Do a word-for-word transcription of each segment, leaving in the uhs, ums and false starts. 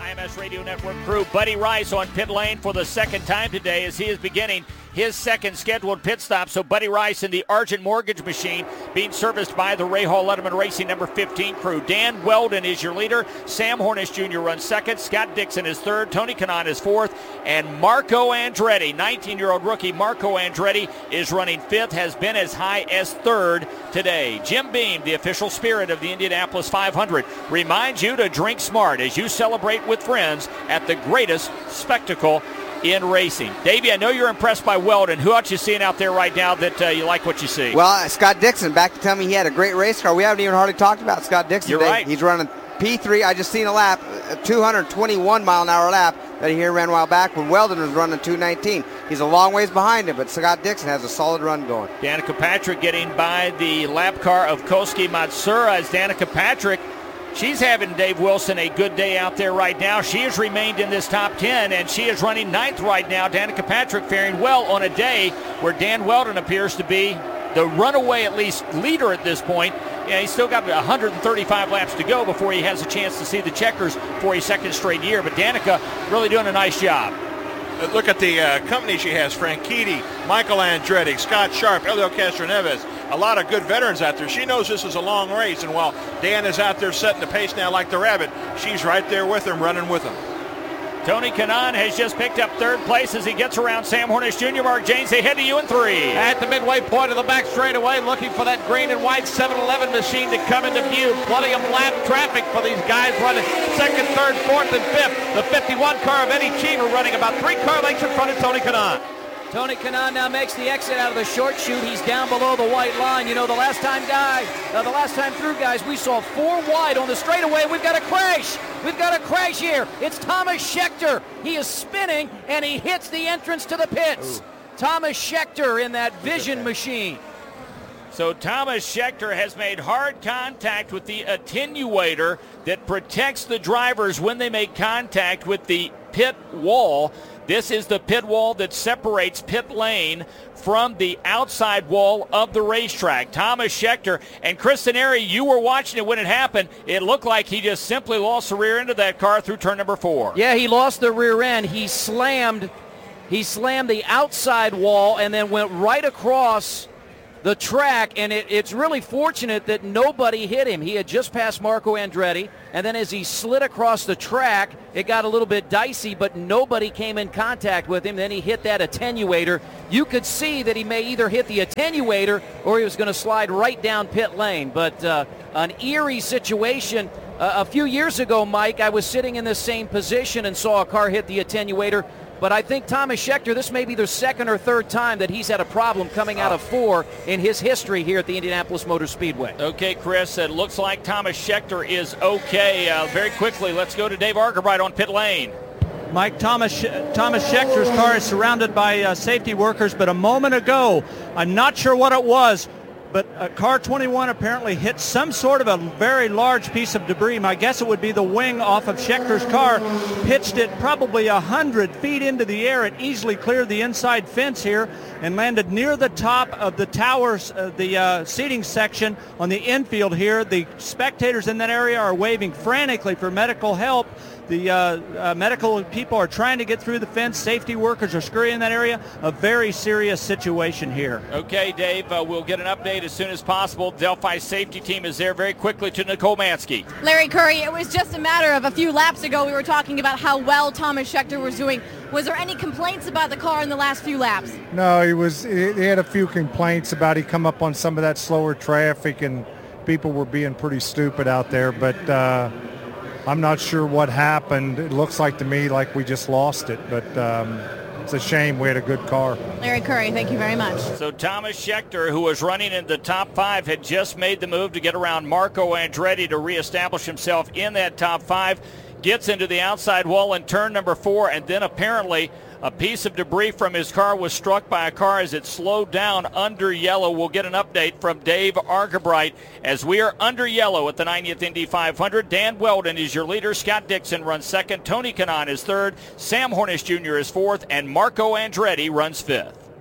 I M S Radio Network crew. Buddy Rice on pit lane for the second time today as he is beginning his second scheduled pit stop. So Buddy Rice in the Argent Mortgage Machine being serviced by the Ray Hall Letterman Racing number fifteen crew. Dan Weldon is your leader. Sam Hornish Junior runs second. Scott Dixon is third. Tony Kanaan is fourth. And Marco Andretti, nineteen-year-old rookie Marco Andretti, is running fifth, has been as high as third today. Jim Beam, the official spirit of the Indianapolis five hundred, reminds you to drink smart as you celebrate with friends at the greatest spectacle in racing. Davey, I know you're impressed by Weldon. Who else you seeing out there right now that uh, you like what you see? Well, uh, Scott Dixon, back to tell me he had a great race car. We haven't even hardly talked about Scott Dixon You're today. right. He's running P three. I just seen a lap, a two hundred twenty-one mile an hour lap that he here ran a while back when Weldon was running two nineteen. He's a long ways behind him, but Scott Dixon has a solid run going. Danica Patrick getting by the lap car of Koski Matsura as Danica Patrick, she's having Dave Wilson a good day out there right now. She has remained in this top ten, and she is running ninth right now. Danica Patrick faring well on a day where Dan Weldon appears to be the runaway, at least, leader at this point. Yeah, he's still got one hundred thirty-five laps to go before he has a chance to see the checkers for a second straight year. But Danica really doing a nice job. Look at the uh, company she has. Franchitti, Michael Andretti, Scott Sharp, Elio Castroneves. A lot of good veterans out there. She knows this is a long race, and while Dan is out there setting the pace now like the rabbit, she's right there with him, running with him. Tony Kanaan has just picked up third place as he gets around Sam Hornish Junior Mark James, they head to you in three. At the midway point of the back straightaway, looking for that green and white seven eleven machine to come into view. Plenty of lap traffic for these guys running second, third, fourth, and fifth. The fifty-one car of Eddie Cheever running about three car lengths in front of Tony Kanaan. Tony Kanaan now makes the exit out of the short chute. He's down below the white line. You know, the last time, guys, uh, the last time through, guys, we saw four wide on the straightaway. We've got a crash. We've got a crash here. It's Thomas Scheckter. He is spinning, and he hits the entrance to the pits. Ooh. Thomas Scheckter in that Vision machine. So Thomas Scheckter has made hard contact with the attenuator that protects the drivers when they make contact with the pit wall. This is the pit wall that separates pit lane from the outside wall of the racetrack. Thomas Scheckter and Kristen Airy, you were watching it when it happened. It looked like he just simply lost the rear end of that car through turn number four. Yeah, he lost the rear end. He slammed, he slammed the outside wall and then went right across the track, and it, it's really fortunate that nobody hit him. He had just passed Marco Andretti, and then as he slid across the track, it got a little bit dicey, but nobody came in contact with him. Then he hit that attenuator. You could see that he may either hit the attenuator or he was going to slide right down pit lane. But uh, an eerie situation. Uh, a few years ago, Mike, I was sitting in the same position and saw a car hit the attenuator. But I think Thomas Scheckter, this may be the second or third time that he's had a problem coming out of four in his history here at the Indianapolis Motor Speedway. Okay, Chris, it looks like Thomas Scheckter is okay. Uh, very quickly, let's go to Dave Argabright on pit lane. Mike, Thomas Thomas Schecter's car is surrounded by uh, safety workers, but a moment ago, I'm not sure what it was, but uh, car twenty-one apparently hit some sort of a very large piece of debris. My guess it would be the wing off of Schecter's car, pitched it probably one hundred feet into the air. It easily cleared the inside fence here and landed near the top of the towers, uh, the uh, seating section on the infield here. The spectators in that area are waving frantically for medical help. The uh, uh, medical people are trying to get through the fence. Safety workers are scurrying in that area. A very serious situation here. Okay, Dave, uh, we'll get an update as soon as possible. Delphi's safety team is there. Very quickly to Nicole Mansky. Larry Curry, it was just a matter of a few laps ago we were talking about how well Thomas Scheckter was doing. Was there any complaints about the car in the last few laps? No, he was. He had a few complaints about he come up on some of that slower traffic and people were being pretty stupid out there, but uh, I'm not sure what happened. It looks like to me like we just lost it, but um, it's a shame. We had a good car. Larry Curry, thank you very much. So Thomas Scheckter, who was running in the top five, had just made the move to get around Marco Andretti to reestablish himself in that top five. Gets into the outside wall in turn number four, and then apparently a piece of debris from his car was struck by a car as it slowed down under yellow. We'll get an update from Dave Argabright as we are under yellow at the ninetieth Indy five hundred. Dan Weldon is your leader. Scott Dixon runs second. Tony Kanaan is third. Sam Hornish Junior is fourth. And Marco Andretti runs fifth.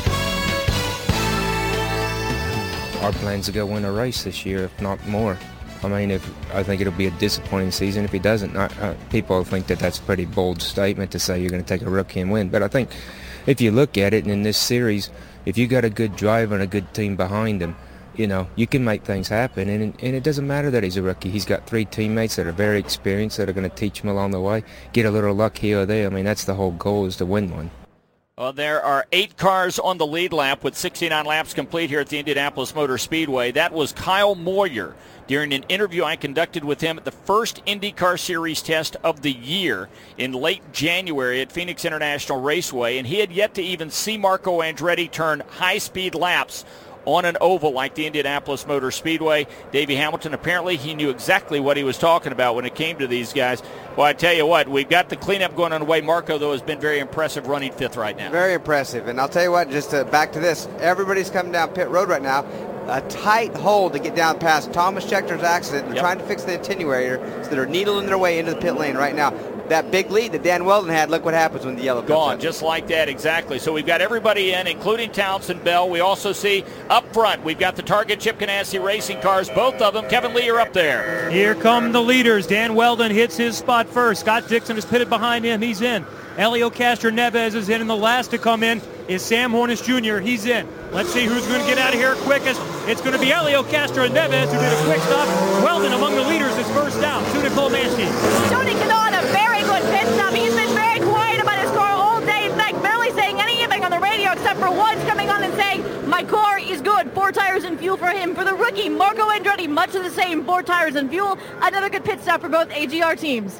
Our plan's to go win a race this year, if not more. I mean, if I think it'll be a disappointing season if he doesn't. I, uh, people think that that's a pretty bold statement to say you're going to take a rookie and win. But I think if you look at it in this series, if you got a good driver and a good team behind him, you know, you can make things happen. And, and it doesn't matter that he's a rookie. He's got three teammates that are very experienced that are going to teach him along the way. Get a little luck here or there. I mean, that's the whole goal, is to win one. Well, there are eight cars on the lead lap with sixty-nine laps complete here at the Indianapolis Motor Speedway. That was Kyle Moyer during an interview I conducted with him at the first IndyCar Series test of the year in late January at Phoenix International Raceway, and he had yet to even see Marco Andretti turn high-speed laps on an oval like the Indianapolis Motor Speedway. Davey Hamilton, apparently he knew exactly what he was talking about when it came to these guys. Well, I tell you what, we've got the cleanup going on the way. Marco, though, has been very impressive running fifth right now. Very impressive. And I'll tell you what, just to, back to this, everybody's coming down pit road right now. A tight hole to get down past Thomas Schechter's accident. They're Yep. trying to fix the attenuator, so they're needling their way into the pit lane right now. That big lead that Dan Weldon had, look what happens when the yellow comes Gone, up. just like that, exactly. So we've got everybody in, including Townsend Bell. We also see up front, we've got the Target Chip Ganassi racing cars, both of them. Kevin Lee, are up there. Here come the leaders. Dan Weldon hits his spot first. Scott Dixon is pitted behind him. He's in. Elio Castroneves is in, and the last to come in is Sam Hornish Junior He's in. Let's see who's going to get out of here quickest. It's going to be Elio Castroneves, who did a quick stop. Weldon among the leaders is first out. Tuna Kolmansky. Tony Kanata, very good pit stop. He's been very quiet about his car all day. In fact, barely saying anything on the radio except for once coming on and saying, my car is good. Four tires and fuel for him. For the rookie, Marco Andretti, much of the same. Four tires and fuel. Another good pit stop for both A G R teams.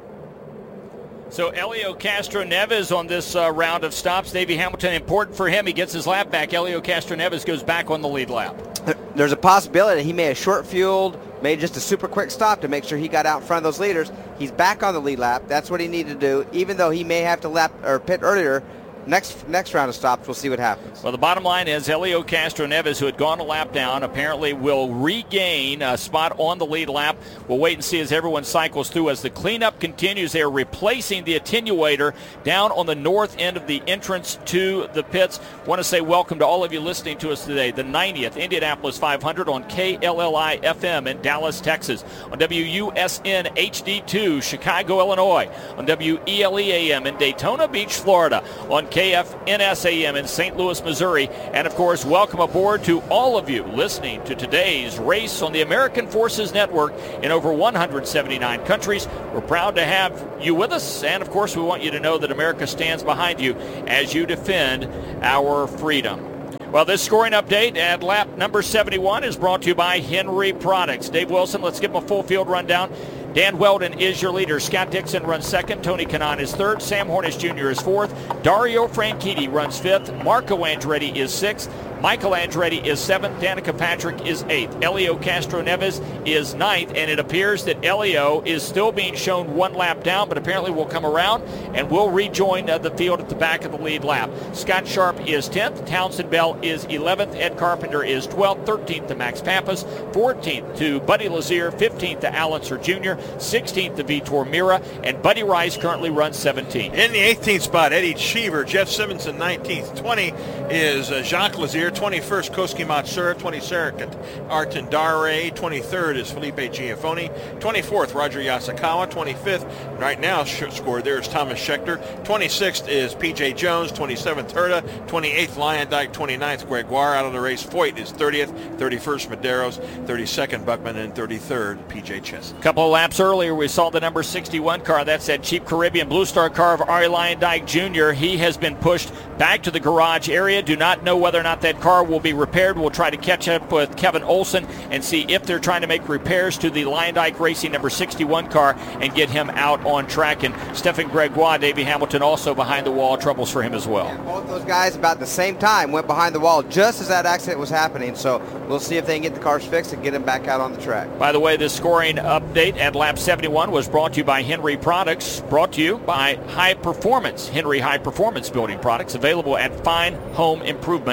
So Elio Castroneves on this uh, round of stops. Davey Hamilton, important for him. He gets his lap back. Elio Castroneves goes back on the lead lap. There's a possibility that he may have short-fueled, made just a super quick stop to make sure he got out in front of those leaders. He's back on the lead lap. That's what he needed to do, even though he may have to lap or pit earlier. Next next round of stops, we'll see what happens. Well, the bottom line is Elio Castroneves, who had gone a lap down, apparently will regain a spot on the lead lap. We'll wait and see as everyone cycles through. As the cleanup continues, they're replacing the attenuator down on the north end of the entrance to the pits. I want to say welcome to all of you listening to us today. The ninetieth Indianapolis five hundred on K L L I F M in Dallas, Texas. On W U S N H D two, Chicago, Illinois. On W E L E A M in Daytona Beach, Florida. On K F N S A M in Saint Louis, Missouri. And, of course, welcome aboard to all of you listening to today's race on the American Forces Network in over one hundred seventy-nine countries. We're proud to have you with us. And, of course, we want you to know that America stands behind you as you defend our freedom. Well, this scoring update at lap number seventy-one is brought to you by Henry Products. Dave Wilson, let's give him a full field rundown. Dan Weldon is your leader. Scott Dixon runs second. Tony Kanaan is third. Sam Hornish Junior is fourth. Dario Franchitti runs fifth. Marco Andretti is sixth. Michael Andretti is seventh. Danica Patrick is eighth. Elio Castroneves is ninth. And it appears that Elio is still being shown one lap down, but apparently will come around and will rejoin uh, the field at the back of the lead lap. Scott Sharp is tenth. Townsend Bell is eleventh. Ed Carpenter is twelfth. thirteenth to Max Pappas. fourteenth to Buddy Lazier. fifteenth to Alan Sir Junior sixteenth to Vitor Mira. And Buddy Rice currently runs seventeenth. In the eighteenth spot, Eddie Cheever. Jeff Simmons in nineteenth. twenty is uh, Jacques Lazier. twenty-first, Koski Matsura. twenty-second, Arten Dare. twenty-third is Felipe Giafoni. twenty-fourth, Roger Yasukawa. twenty-fifth, right now scored there is Thomas Schechter. twenty-sixth is P J Jones. twenty-seventh, Herta. twenty-eighth, Lyondike. twenty-ninth, Gregoire out of the race. Foyt is thirtieth. thirty-first, Medeiros. thirty-second, Buckman. And thirty-third, P J Chess. A couple of laps earlier, we saw the number sixty-one car. That's that cheap Caribbean Blue Star car of Arie Lyondike Junior He has been pushed back to the garage area. Do not know whether or not that car will be repaired. We'll try to catch up with Kevin Olson and see if they're trying to make repairs to the Lyondike Racing number sixty-one car and get him out on track. And Stephen Gregoire, Davey Hamilton also behind the wall. Troubles for him as well. Yeah, both those guys about the same time went behind the wall just as that accident was happening. So we'll see if they can get the cars fixed and get them back out on the track. By the way, this scoring update at lap seventy-one was brought to you by Henry Products, brought to you by High Performance, Henry High Performance Building Products, available at Fine Home Improvement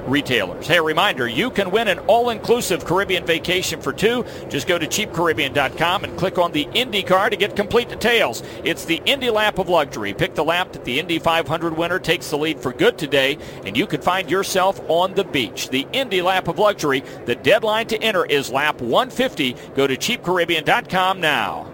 retailers. Hey, a reminder, you can win an all-inclusive Caribbean vacation for two. Just go to cheap caribbean dot com and click on the IndyCar to get complete details. It's the Indy Lap of Luxury. Pick the lap that the Indy five hundred winner takes the lead for good today, and you can find yourself on the beach. The Indy Lap of Luxury. The deadline to enter is lap one fifty. Go to cheap caribbean dot com now.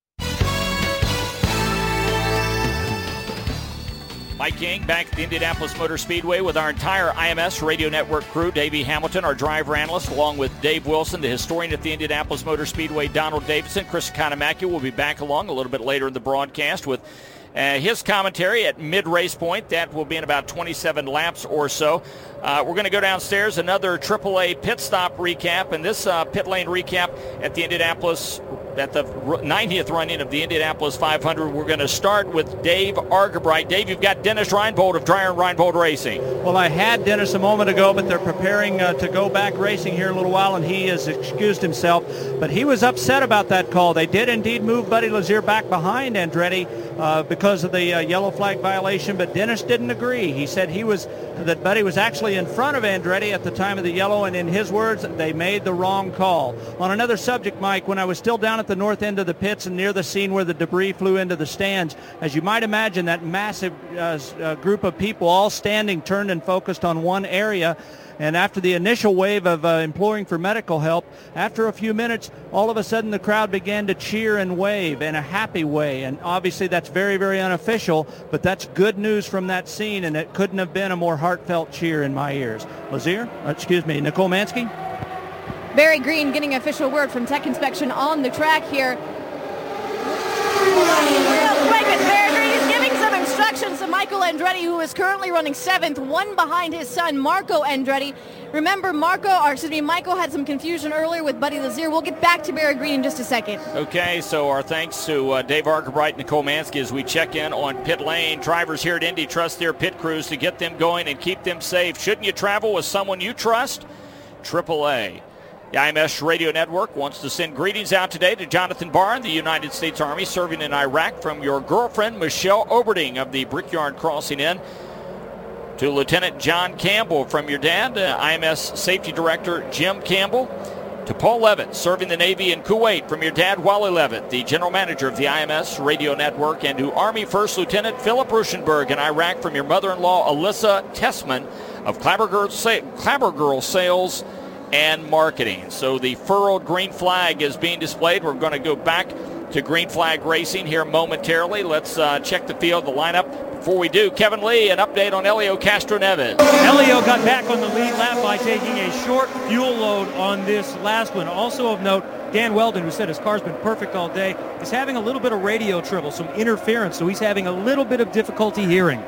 Mike King back at the Indianapolis Motor Speedway with our entire I M S Radio Network crew. Davey Hamilton, our driver analyst, along with Dave Wilson, the historian at the Indianapolis Motor Speedway, Donald Davidson. Chris Economaki will be back along a little bit later in the broadcast with uh, his commentary at mid-race point. That will be in about twenty-seven laps or so. Uh, we're going to go downstairs, another triple A pit stop recap, and this uh, pit lane recap at the Indianapolis, at the ninetieth run-in of the Indianapolis five hundred. We're going to start with Dave Argabright. Dave, you've got Dennis Reinbold of Dreyer and Reinbold Racing. Well, I had Dennis a moment ago, but they're preparing uh, to go back racing here in a little while, and he has excused himself. But he was upset about that call. They did indeed move Buddy Lazier back behind Andretti uh, because of the uh, yellow flag violation, but Dennis didn't agree. He said he was that Buddy was actually in front of Andretti at the time of the yellow, and in his words, they made the wrong call. On another subject, Mike, when I was still down at the north end of the pits and near the scene where the debris flew into the stands, as you might imagine, that massive uh, uh, group of people all standing turned and focused on one area. And after the initial wave of uh, imploring for medical help, after a few minutes, all of a sudden the crowd began to cheer and wave in a happy way. And obviously that's very, very unofficial, but that's good news from that scene, and it couldn't have been a more heartfelt cheer in my ears. Lazier, uh, excuse me, Nicole Mansky? Barry Green getting official word from Tech Inspection on the track here. Real quick, it's Barry Green. He's giving some instructions to Michael Andretti, who is currently running seventh, one behind his son, Marco Andretti. Remember, Marco, or excuse me, Michael had some confusion earlier with Buddy Lazier. We'll get back to Barry Green in just a second. Okay, so our thanks to uh, Dave Argabright and Nicole Mansky as we check in on pit lane. Drivers here at Indy trust their pit crews to get them going and keep them safe. Shouldn't you travel with someone you trust? triple A. The I M S Radio Network wants to send greetings out today to Jonathan Barr in the United States Army serving in Iraq, from your girlfriend Michelle Oberding of the Brickyard Crossing Inn, to Lieutenant John Campbell from your dad, uh, I M S Safety Director Jim Campbell, to Paul Levitt serving the Navy in Kuwait from your dad Wally Levitt, the General Manager of the I M S Radio Network, and to Army First Lieutenant Philip Ruschenberg in Iraq from your mother-in-law Alyssa Tessman of Clabber Girl, Sa- Clabber Girl Sales and Marketing. So the furrowed green flag is being displayed. We're going to go back to green flag racing here momentarily. Let's uh, check the field, the lineup. Before we do, Kevin Lee, an update on Helio Castroneves. Helio got back on the lead lap by taking a short fuel load on this last one. Also of note, Dan Weldon, who said his car's been perfect all day, is having a little bit of radio trouble, some interference, so he's having a little bit of difficulty hearing.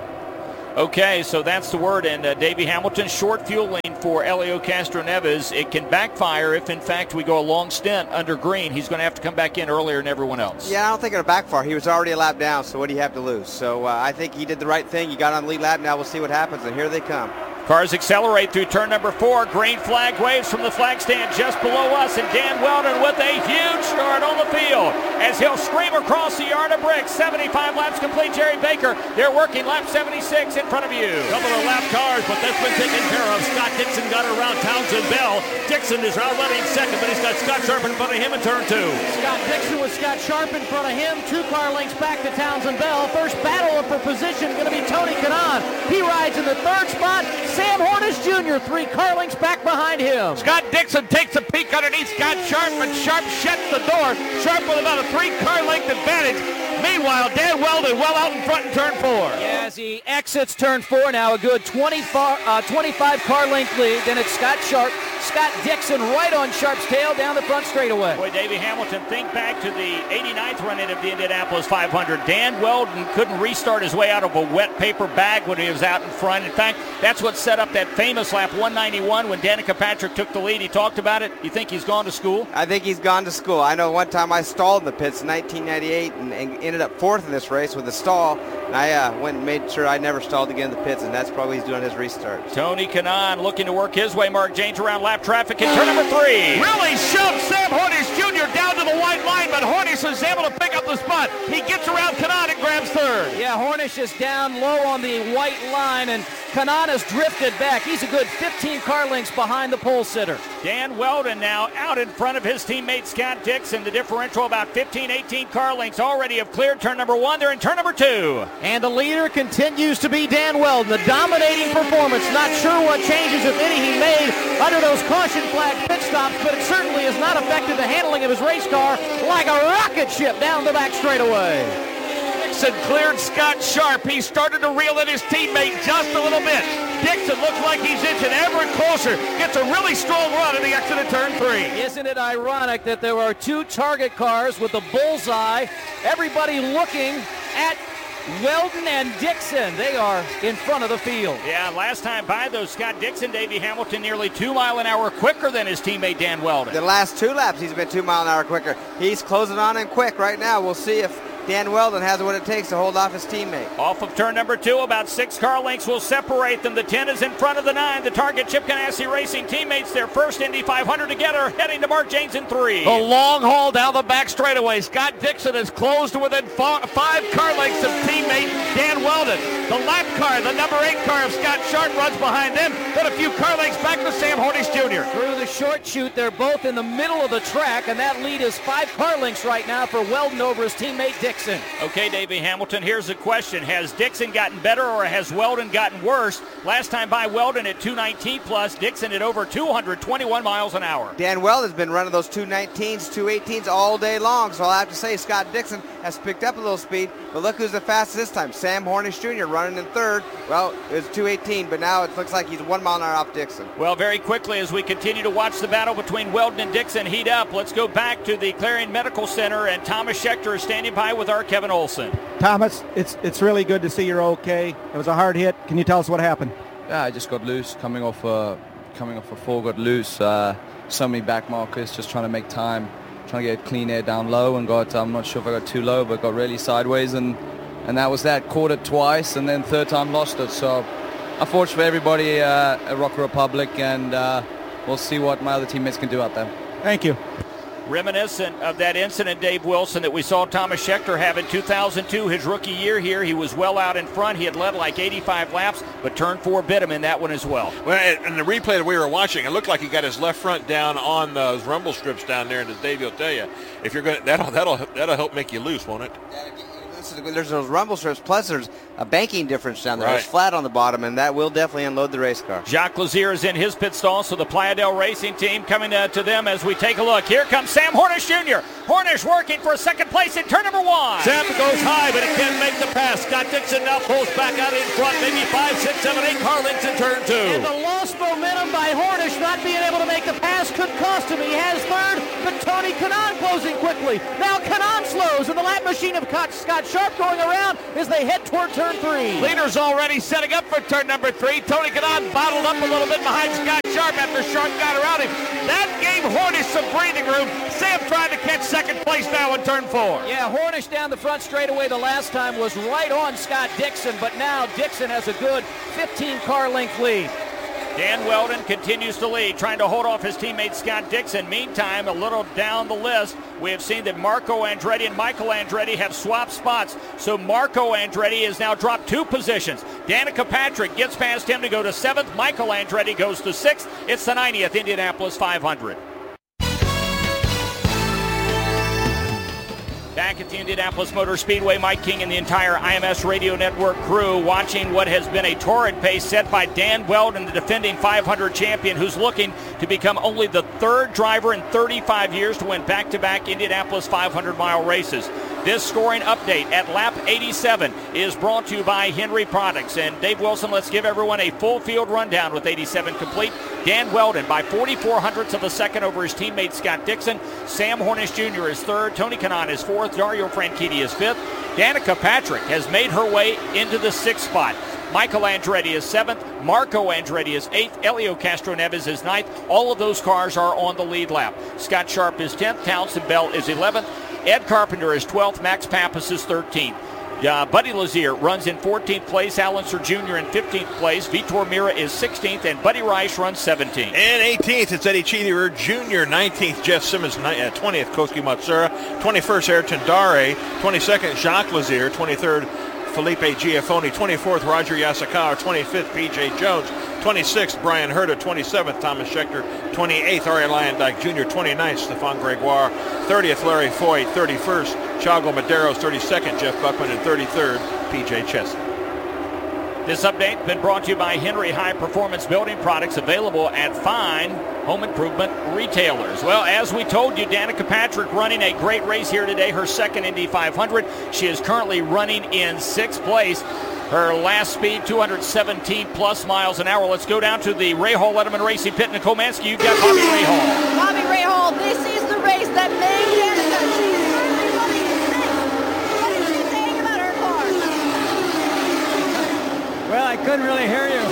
Okay, so that's the word. And uh, Davey Hamilton, short fuel lane for Helio Castroneves. It can backfire if, in fact, we go a long stint under green. He's going to have to come back in earlier than everyone else. Yeah, I don't think it'll backfire. He was already a lap down, so what do you have to lose? So uh, I think he did the right thing. He got on the lead lap. Now we'll see what happens, and here they come. Cars accelerate through turn number four. Green flag waves from the flag stand just below us, and Dan Weldon with a huge start on the field as he'll scream across the yard of bricks. seventy-five laps complete. Jerry Baker, they're working lap seventy-six in front of you. Couple of lap cars, but that's been taken care of. Scott Dixon got around Townsend Bell. Dixon is out running second, but he's got Scott Sharp in front of him in turn two. Scott Dixon with Scott Sharp in front of him. Two car lengths back to Townsend Bell. First battle for position going to be Tony Kanaan. He rides in the third spot. Sam Hornish Junior three car lengths back behind him. Scott Dixon takes a peek underneath Scott Sharp, but Sharp shuts the door. Sharp with about a three car length advantage. Meanwhile, Dan Weldon well out in front in turn four. Yeah, as he exits turn four now, a good twenty-five, uh, twenty-five car length lead. Then it's Scott Sharp. Scott Dixon right on Sharp's tail down the front straightaway. Boy, Davey Hamilton, think back to the eighty-ninth run-in of the Indianapolis five hundred. Dan Weldon couldn't restart his way out of a wet paper bag when he was out in front. In fact, that's what set up that famous lap one ninety-one when Danica Patrick took the lead. He talked about it. You think he's gone to school? I think he's gone to school. I know one time I stalled in the pits in nineteen ninety-eight and, and ended up fourth in this race with a stall. And I uh, went and made sure I never stalled again in the pits, and that's probably he's doing his restart. Tony Kanaan looking to work his way. Mark James around lap traffic in turn number three. Really shoved Sam Hornish Junior down to the white line, but Hornish is able to pick up the spot. He gets around Kanaan and grabs third. third. Yeah, Hornish is down low on the white line, and Kanaan has drifted back. He's a good fifteen car lengths behind the pole sitter. Dan Weldon now out in front of his teammate Scott Dixon. The differential about fifteen, eighteen car lengths already have cleared turn number one. They're in turn number two. And the leader continues to be Dan Weldon. The dominating performance. Not sure what changes, if any, he made under those caution flag pit stops, but it certainly has not affected the handling of his race car like a rocket ship down the back straightaway. Dixon cleared Scott Sharp. He started to reel in his teammate just a little bit. Dixon looks like he's inching ever closer. Gets a really strong run at the exit of turn three. Isn't it ironic that there are two target cars with the bullseye, everybody looking at Weldon and Dixon? They are in front of the field. Yeah, last time by, though, Scott Dixon, Davey Hamilton, nearly two mile an hour quicker than his teammate Dan Weldon. The last two laps, he's been two mile an hour quicker. He's closing on in quick right now. We'll see if Dan Weldon has what it takes to hold off his teammate. Off of turn number two, about six car lengths will separate them. The ten is in front of the nine. The Target Chip Ganassi Racing teammates, their first Indy five hundred together, heading to Mark Janes in three. The long haul down the back straightaway. Scott Dixon is close to within four, five car lengths of teammate Dan Weldon. The lap car, the number eight car of Scott Sharp, runs behind them, but a few car lengths back to Sam Hornish Junior Through the short chute, they're both in the middle of the track, and that lead is five car lengths right now for Weldon over his teammate Dixon. Okay, Davey Hamilton, here's the question. Has Dixon gotten better or has Weldon gotten worse? Last time by, Weldon at two nineteen plus, Dixon at over two hundred twenty-one miles an hour. Dan Weldon's been running those two nineteens, two eighteens all day long, so I'll have to say Scott Dixon has picked up a little speed, but look who's the fastest this time. Sam Hornish Junior running in third. Well, it was two eighteen, but now it looks like he's one mile an hour off Dixon. Well, very quickly as we continue to watch the battle between Weldon and Dixon heat up, let's go back to the Clarion Medical Center, and Thomas Schechter is standing by with our Kevin Olson. Thomas, it's it's really good to see you're okay. It was a hard hit. Can you tell us what happened? Yeah, I just got loose, coming off a coming off a four, got loose. Uh, so many back markers, just trying to make time, trying to get clean air down low, and got I'm not sure if I got too low, but got really sideways, and and that was that. Caught it twice, and then third time lost it. So unfortunate for everybody uh, at Rock Republic, and uh, we'll see what my other teammates can do out there. Thank you. Reminiscent of that incident, Dave Wilson, that we saw Thomas Schechter have in two thousand two, his rookie year here. He was well out in front. He had led like eighty-five laps, but turn four bit him in that one as well. Well, in the replay that we were watching, it looked like he got his left front down on those rumble strips down there, and as Davey will tell you, if you're going to, that'll that'll that'll help make you loose, won't it? There's those rumble strips, plus there's a banking difference down there. Right. It's flat on the bottom, and that will definitely unload the race car. Jacques Lazier is in his pit stall, so the Playa del Racing team coming uh, to them as we take a look. Here comes Sam Hornish Junior Hornish working for second place in turn number one. Sam goes high, but he can't make the pass. Scott Dixon now pulls back out in front, maybe five, six, seven, eight car lengths in turn two. And the lost momentum by Hornish not being able to make the pass could cost him. He has third, but Tony Kanaan closing quickly. Now Kanaan slows, and the lap machine of Scott Sharp going around as they head toward turn three. Leaders already setting up for turn number three. Tony Kanaan bottled up a little bit behind Scott Sharp after Sharp got around him. That gave Hornish some breathing room. Sam trying to catch second place now in turn four. Yeah, Hornish down the front straightaway the last time was right on Scott Dixon, but now Dixon has a good fifteen car length lead. Dan Weldon continues to lead, trying to hold off his teammate Scott Dixon. Meantime, a little down the list, we have seen that Marco Andretti and Michael Andretti have swapped spots. So Marco Andretti has now dropped two positions. Danica Patrick gets past him to go to seventh. Michael Andretti goes to sixth. It's the ninetieth Indianapolis five hundred. Back at the Indianapolis Motor Speedway, Mike King and the entire I M S Radio Network crew watching what has been a torrid pace set by Dan Weldon, the defending five hundred champion, who's looking to become only the third driver in thirty-five years to win back-to-back Indianapolis five hundred mile races. This scoring update at lap eighty-seven is brought to you by Henry Products. And Dave Wilson, let's give everyone a full field rundown with eighty-seven complete. Dan Weldon by forty-four hundredths of a second over his teammate Scott Dixon. Sam Hornish Junior is third. Tony Kanaan is fourth. Dario Franchitti is fifth. Danica Patrick has made her way into the sixth spot. Michael Andretti is seventh. Marco Andretti is eighth. Elio Castroneves is ninth. All of those cars are on the lead lap. Scott Sharp is tenth. Townsend Bell is eleventh. Ed Carpenter is twelfth. Max Pappas is thirteenth. Uh, Buddy Lazier runs in fourteenth place. Alan Sir Junior in fifteenth place. Vitor Mira is sixteenth. And Buddy Rice runs seventeenth. And eighteenth, it's Eddie Cheever Junior nineteenth, Jeff Simmons. twentieth, Koski Matsura. twenty-first, Ayrton Dare. twenty-second, Jacques Lazier. twenty-third, Felipe Giafoni. twenty-fourth, Roger Yasukawa. twenty-fifth, P J Jones. twenty-sixth, Brian Herta. twenty-seventh, Thomas Schechter. twenty-eighth, Arie Luyendyk Junior twenty-ninth, Stefan Gregoire. thirtieth, Larry Foy. thirty-first, Thiago Medeiros. thirty-second, Jeff Buckman. And thirty-third, P J Chesney. This update has been brought to you by Henry High Performance Building Products, available at fine home improvement retailers. Well, as we told you, Danica Patrick running a great race here today, her second Indy five hundred. She is currently running in sixth place. Her last speed, two hundred seventeen plus miles an hour. Let's go down to the Rahal Letterman Racing Pit. Nicole Mansky, you've got Bobby Rahal. Bobby Rahal, this is the race that made Danica. She's currently running in sixth. What is she saying about her car? Well, I couldn't really hear you.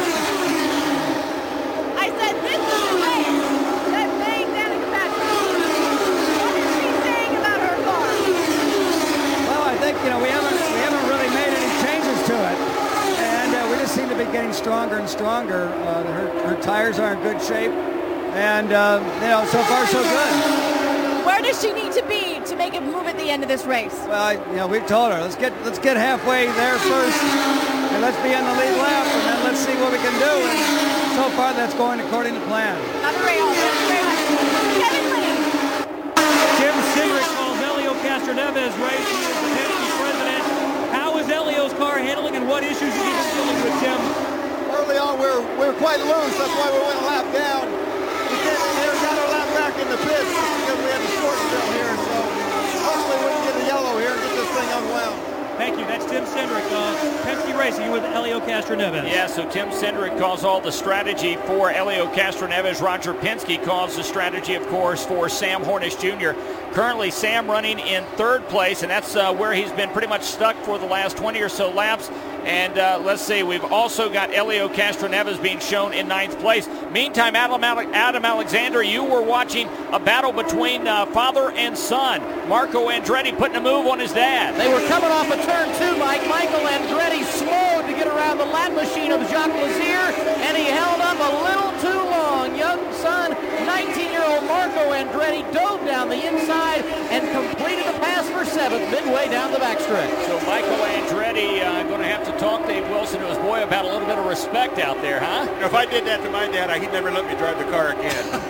I said this is the race that made Danica Patrick. What is she saying about her car? Well, I think, you know, we haven't we haven't really made any changes to it. And uh, we just seem to be getting stronger and stronger. Uh, her, her tires are in good shape. And, uh, you know, so far so good. Where does she need to be to make a move at the end of this race? Well, I, you know, we told her, let's get let's get halfway there first. And let's be on the lead lap, and then let's see what we can do. And so far, that's going according to plan. Bobby Rahal, thank you very much. Kevin Lee. Tim Cindric calls Helio Castroneves race. He is the Penske president. How is Helio's car handling, and what issues have you been dealing with, Tim? Early on, we were, we were quite loose. That's why we went a lap down. We never got our lap back in the pits because we had to shorten down here. So hopefully we can get a yellow here and get this thing unwound. Thank you. That's Tim Cindric, uh, Penske Racing with Helio Castroneves. Yeah, so Tim Cindric calls all the strategy for Helio Castroneves. Roger Penske calls the strategy, of course, for Sam Hornish Junior Currently, Sam running in third place, and that's uh, where he's been pretty much stuck for the last twenty or so laps. And uh, let's see, we've also got Helio Castroneves being shown in ninth place. Meantime, Adam, Ale- Adam Alexander, you were watching a battle between uh, father and son. Marco Andretti putting a move on his dad. They were coming off of turn two, Mike. Michael Andretti slowed to get around the lap machine of Jacques Lazier, and he held up a little too long. Young son, nineteen-year-old Marco Andretti dove down the inside and completed a pass for seventh midway down the backstretch. So Michael Andretti uh, going to have to talk Dave Wilson to his boy about a little bit of respect out there, huh? If I did that to my dad, he'd never let me drive the car again.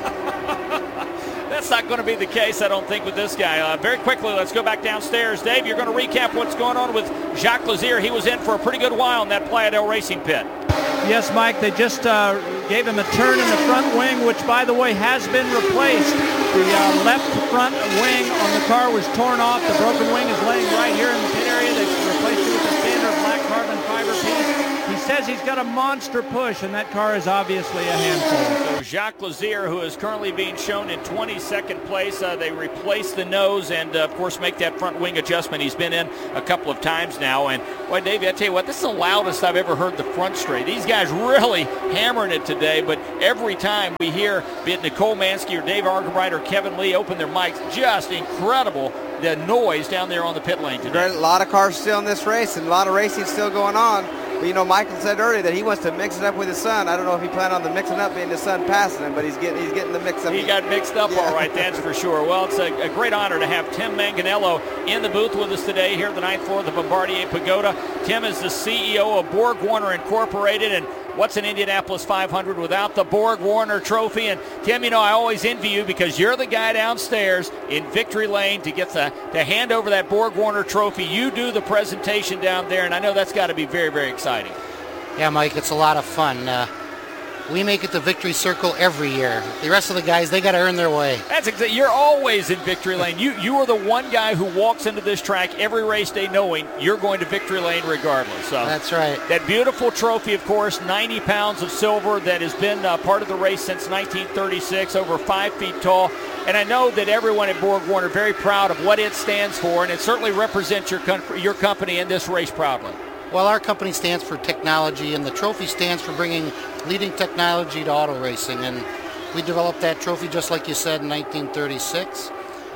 That's not going to be the case, I don't think, with this guy. Uh, very quickly, let's go back downstairs. Dave, you're going to recap what's going on with Jacques Lazier. He was in for a pretty good while in that Playa del Racing pit. Yes, Mike, they just uh, gave him a turn in the front wing, which, by the way, has been replaced. The uh, left front wing on the car was torn off. The broken wing is laying right here in the pit area. They replaced it with a standard black carbon fiber piece. He says he's got a monster push, and that car is obviously a handful. So Jacques Lazier, who is currently being shown in twenty-second place, uh, they replace the nose and, uh, of course, make that front wing adjustment. He's been in a couple of times now. And, boy, Davey, I tell you what, this is the loudest I've ever heard the front straight. These guys really hammering it today, but every time we hear, be it Nicole Mansky or Dave Argabright or Kevin Lee open their mics, just incredible the noise down there on the pit lane today. A lot of cars still in this race and a lot of racing still going on. But, you know, Michael said earlier that he wants to mix it up with his son. I don't know if he planned on the mixing up being his son passing him, but he's getting he's getting the mix up. He got mixed up, yeah. All right, that's for sure. Well, it's a, a great honor to have Tim Manganello in the booth with us today here at the ninth floor of the Bombardier Pagoda. Tim is the C E O of Borg Warner Incorporated, and what's an Indianapolis five hundred without the Borg Warner Trophy? And Tim, you know, I always envy you because you're the guy downstairs in Victory Lane to get the to hand over that Borg Warner Trophy. You do the presentation down there, and I know that's got to be very, very exciting. Yeah, Mike, it's a lot of fun. Uh, we make it to Victory Circle every year. The rest of the guys, they got to earn their way. That's exactly. You're always in Victory Lane. You you are the one guy who walks into this track every race day knowing you're going to Victory Lane regardless. So that's right. That beautiful trophy, of course, ninety pounds of silver that has been uh, part of the race since nineteen thirty-six, over five feet tall. And I know that everyone at Borg Warner is very proud of what it stands for, and it certainly represents your, com- your company in this race proudly. Well, our company stands for technology, and the trophy stands for bringing leading technology to auto racing. And we developed that trophy, just like you said, in nineteen thirty-six.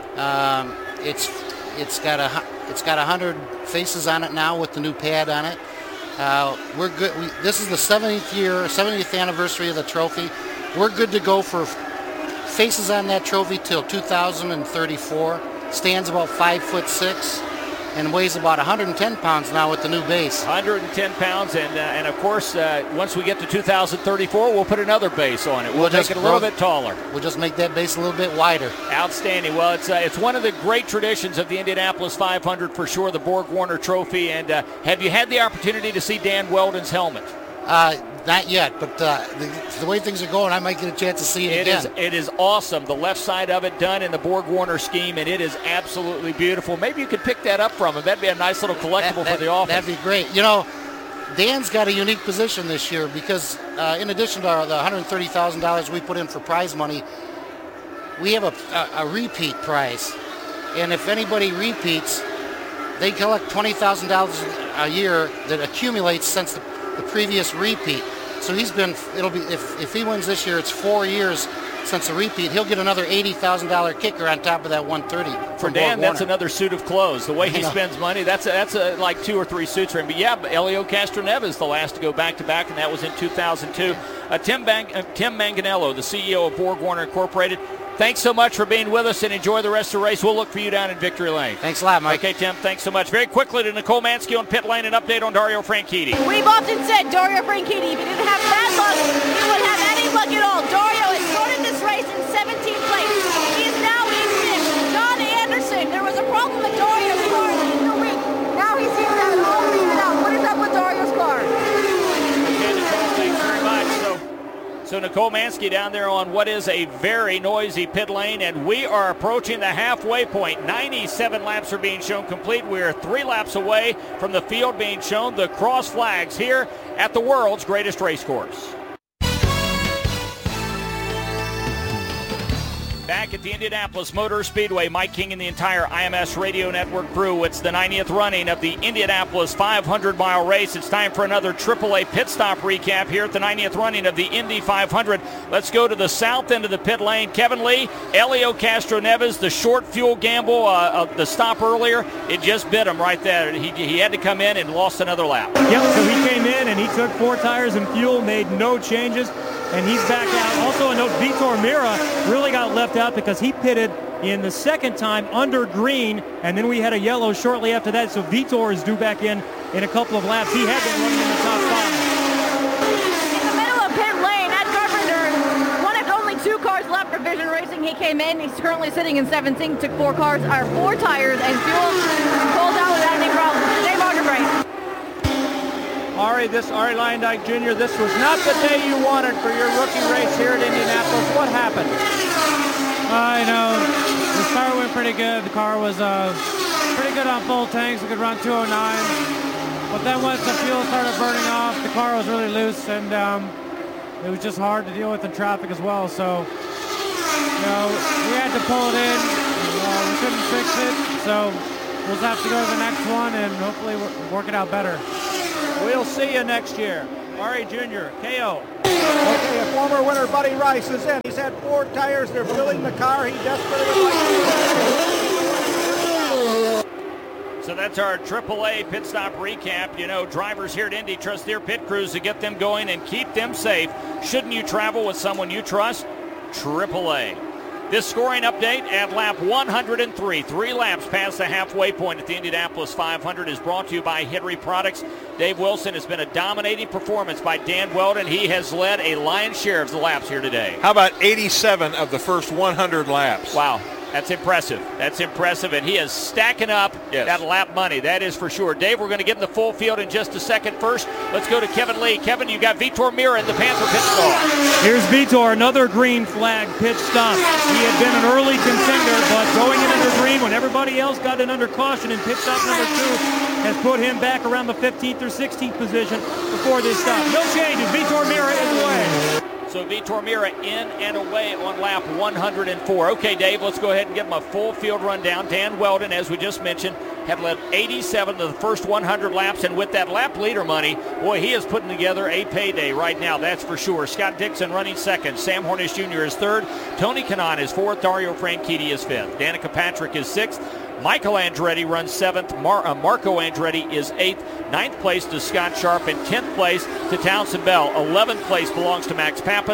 Um, it's it's got a it's got a hundred faces on it now with the new pad on it. Uh, we're good. We, this is the seventieth year, seventieth anniversary of the trophy. We're good to go for faces on that trophy till two thousand thirty-four. Stands about five foot six. and weighs about one hundred ten pounds now with the new base. one hundred ten pounds, and uh, and of course, uh, once we get to two thousand thirty-four, we'll put another base on it. We'll, we'll make just, it a little we'll, bit taller. We'll just make that base a little bit wider. Outstanding. Well, it's uh, it's one of the great traditions of the Indianapolis five hundred for sure, the Borg Warner Trophy. And uh, have you had the opportunity to see Dan Weldon's helmet? Uh, not yet, but uh, the, the way things are going, I might get a chance to see it, it again. Is, it is awesome. The left side of it done in the Borg Warner scheme, and it is absolutely beautiful. Maybe you could pick that up from him. That'd be a nice little collectible that, that, for the office. That'd be great. You know, Dan's got a unique position this year because uh, in addition to our, the one hundred thirty thousand dollars we put in for prize money, we have a, a, a repeat prize. And if anybody repeats, they collect twenty thousand dollars a year that accumulates since the, the previous repeat. So he's been, it'll be, if, if he wins this year, it's four years since a repeat. He'll get another eighty thousand dollars kicker on top of that one thirty. For Dan, that's another suit of clothes. The way he spends money, that's a, that's a, like two or three suits for him. But yeah, Elio Castroneves, the last to go back-to-back, and that was in two thousand two. Uh, Tim, Bang, uh, Tim Manganello, the C E O of Borg Warner Incorporated, thanks so much for being with us, and enjoy the rest of the race. We'll look for you down in Victory Lane. Thanks a lot, Mike. Okay, Tim, thanks so much. Very quickly to Nicole Mansky on pit lane, an update on Dario Franchitti. We've often said Dario Franchitti, if he didn't have bad luck, he wouldn't have any luck at all. Dario has started this race in seventeenth place. He is now in fifth. John Anderson, there was a problem with Dario's car in the week. Now he seems to have it all figured out. What is up with Dario's car? Okay, Nicole, thanks very much. So, so Nicole Mansky down there on what is a very noisy pit lane, and we are approaching the halfway point. ninety-seven laps are being shown complete. We are three laps away from the field being shown the cross flags here at the world's greatest race course. Back at the Indianapolis Motor Speedway, Mike King and the entire I M S Radio Network crew. It's the ninetieth running of the Indianapolis five hundred mile race. It's time for another triple A pit stop recap here at the ninetieth running of the Indy five hundred. Let's go to the south end of the pit lane. Kevin Lee, Elio Castroneves, the short fuel gamble, uh, uh, the stop earlier, it just bit him right there. He, he had to come in and lost another lap. Yep, so he came in and he took four tires and fuel, made no changes, and he's back out. Also a note, Vitor Mira really got left out because he pitted in the second time under green, and then we had a yellow shortly after that, so Vitor is due back in in a couple of laps. He had been running in the top five. In the middle of pit lane, Ed Carpenter, one of only two cars left for Vision Racing. He came in. He's currently sitting in seventeenth, took four cars, or four tires, and fuel, pulled out without any problems. Dave Arterbright. Ari, this Arie Luyendyk Junior, this was not the day you wanted for your rookie race here at Indianapolis. What happened? I uh, know the start went pretty good. The car was uh, pretty good on full tanks. We could run two oh nine. But then once the fuel started burning off, the car was really loose, and um, it was just hard to deal with in traffic as well. So, you know, we had to pull it in. Uh, we couldn't fix it, so we'll just have to go to the next one and hopefully work it out better. We'll see you next year. Arie Junior, K O. Okay, a former winner, Buddy Rice, is in. He's had four tires. They're filling the car. He desperately would like to. So that's our triple A pit stop recap. You know, drivers here at Indy trust their pit crews to get them going and keep them safe. Shouldn't you travel with someone you trust? triple A. This scoring update at lap one hundred three, three laps past the halfway point at the Indianapolis five hundred, is brought to you by Henry Products. Dave Wilson, has been a dominating performance by Dan Weldon. He has led a lion's share of the laps here today. How about eighty-seven of the first one hundred laps? Wow. That's impressive. That's impressive, and he is stacking up yes. that lap money. That is for sure. Dave, we're going to get in the full field in just a second. First, let's go to Kevin Lee. Kevin, you got Vitor Mira in the Panther pit stop. Here's Vitor, another green flag pit stop. He had been an early contender, but going in under green when everybody else got in under caution in pit stop number two has put him back around the fifteenth or sixteenth position before this stop. No changes. Vitor Mira is away. So Vitor Mira in and away on lap one hundred four. Okay, Dave, let's go ahead and give him a full field rundown. Dan Weldon, as we just mentioned, had led eighty-seven of the first one hundred laps, and with that lap leader money, boy, he is putting together a payday right now, that's for sure. Scott Dixon running second. Sam Hornish Junior is third. Tony Kanaan is fourth. Dario Franchitti is fifth. Danica Patrick is sixth. Michael Andretti runs seventh. Mar- uh, Marco Andretti is eighth. Ninth place to Scott Sharp, and tenth place to Townsend Bell. eleventh place belongs to Max Pappas.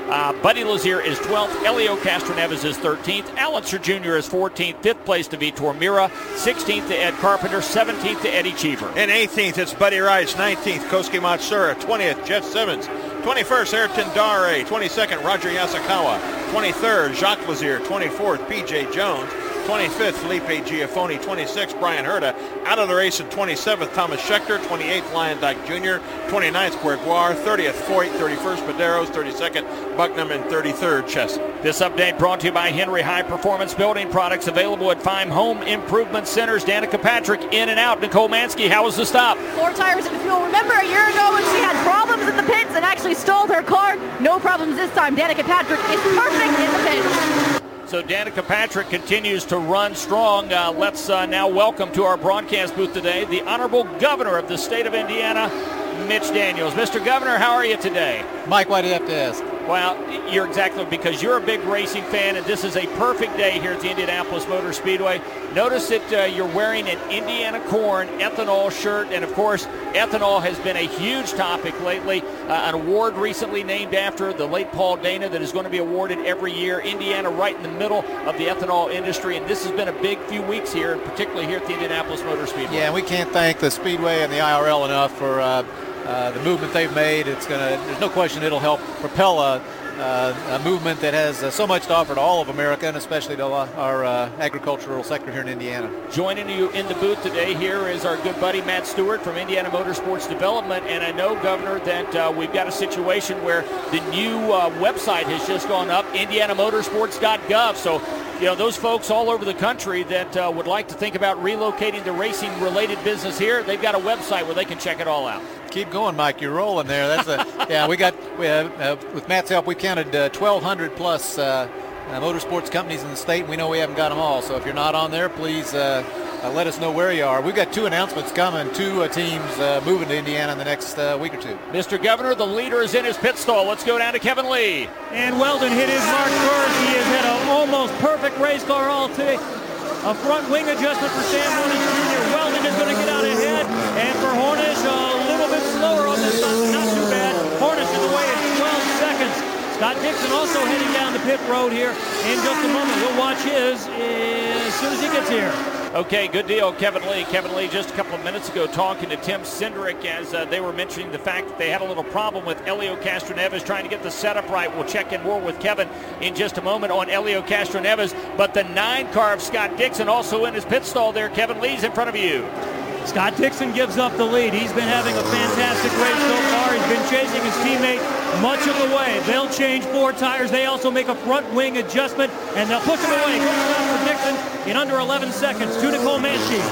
Uh, Buddy Lazier is twelfth. Elio Castroneves is thirteenth. Allensor Junior is fourteenth. Fifth place to Vitor Mira. sixteenth to Ed Carpenter. seventeenth to Eddie Cheever. In eighteenth, it's Buddy Rice. nineteenth, Kosuke Matsura. twentieth, Jeff Simmons. twenty-first, Ayrton Dare. twenty-second, Roger Yasukawa. twenty-third, Jacques Lazier. twenty-fourth, P J Jones. twenty-fifth, Felipe Giafoni. twenty-sixth, Brian Herta. Out of the race in twenty-seventh, Thomas Schechter. twenty-eighth, Lion Dyke Junior twenty-ninth, Gregoire. thirtieth, Foyt. thirty-first, Medeiros. thirty-second, Bucknam. And thirty-third, Chesson. This update brought to you by Henry High Performance Building Products, available at five home improvement centers. Danica Patrick in and out. Nicole Mansky, how was the stop? Four tires and fuel. Remember a year ago when she had problems in the pits and actually stalled her car? No problems this time. Danica Patrick is perfect in the pits. So Danica Patrick continues to run strong. Uh, let's uh, now welcome to our broadcast booth today the Honorable Governor of the state of Indiana, Mitch Daniels. Mister Governor, how are you today? Mike, why do you have to ask? Well, you're exactly, because you're a big racing fan, and this is a perfect day here at the Indianapolis Motor Speedway. Notice that uh, you're wearing an Indiana Corn ethanol shirt, and of course, ethanol has been a huge topic lately. Uh, an award recently named after the late Paul Dana that is going to be awarded every year. Indiana right in the middle of the ethanol industry, and this has been a big few weeks here, particularly here at the Indianapolis Motor Speedway. Yeah, and we can't thank the Speedway and the I R L enough for uh, uh, the movement they've made. It's gonna, there's no question it'll help propel a, uh, a movement that has uh, so much to offer to all of America, and especially to our uh, agricultural sector here in Indiana. Joining you in the booth today here is our good buddy Matt Stewart from Indiana Motorsports Development, and I know, Governor, that uh, we've got a situation where the new uh, website has just gone up, indiana motorsports dot gov. So, you know, those folks all over the country that uh, would like to think about relocating the racing-related business here, they've got a website where they can check it all out. Keep going, Mike. You're rolling there. That's a yeah. We got we have, uh, with Matt's help, we counted uh, twelve hundred plus uh, uh, motorsports companies in the state. And we know we haven't got them all. So if you're not on there, please uh, uh, let us know where you are. We've got two announcements coming. Two uh, teams uh, moving to Indiana in the next uh, week or two. Mister Governor, the leader is in his pit stall. Let's go down to Kevin Lee. And Weldon hit his mark first. He has had an almost perfect race car all today. A front wing adjustment for Sam Hornish Junior Weldon is going to get out ahead, and for Hornish, a little bit slower on this side, not too bad. Hornish is away at twelve seconds. Scott Dixon also heading down the pit road here in just a moment. We'll watch his as soon as he gets here. Okay, good deal, Kevin Lee. Kevin Lee just a couple of minutes ago talking to Tim Cindric as uh, they were mentioning the fact that they had a little problem with Elio Castroneves trying to get the setup right. We'll check in more with Kevin in just a moment on Elio Castroneves. But the nine car of Scott Dixon also in his pit stall there. Kevin Lee's in front of you. Scott Dixon gives up the lead. He's been having a fantastic race so far. He's been chasing his teammate much of the way. They'll change four tires. They also make a front wing adjustment, and they'll push him away. Good stop for Dixon in under eleven seconds. To Nicole Mansky.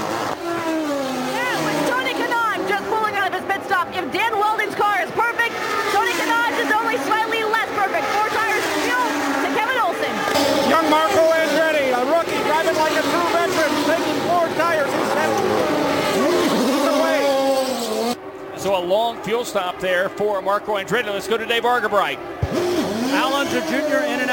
Now it's Tony Kanaan just pulling out of his pit stop. If Dan Weldon's car is perfect, Tony Kanaan is only slightly less perfect. Four tires of fuel to Kevin Olson. Young Marco Andretti, a rookie, driving like a true veteran, taking four tires. He's So a long fuel stop there for Marco Andretti. Let's go to Dave Argabright. Allensor Junior in and out.